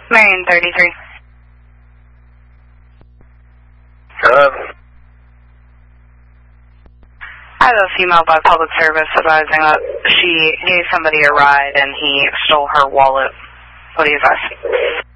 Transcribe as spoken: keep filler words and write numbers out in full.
Marion thirty-three. Hello? I have a female by public service advising that she gave somebody a ride and he stole her wallet. What do you advise?